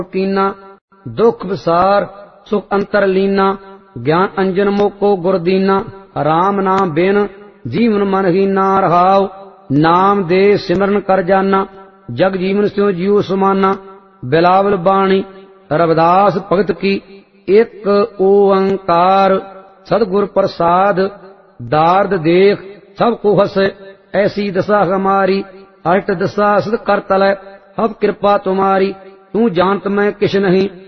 कीना, दुख विसार सुख अंतर लीना, ज्ञान अंजन मोको गुर दीना, राम नाम बिन जीवन मन हीना, रहाओ नाम दे सिमरन कर जाना, जग जीवन स्यो जीव समाना, बिलावल बाणी रविदास भगत की, एक ओंकार सदगुर प्रसाद, दार्द देख सबको हसे, ऐसी दशा हमारी, अष्ट दशा सद कर तलै, अब कृपा तुम्हारी, तू जानत मैं किश नहीं,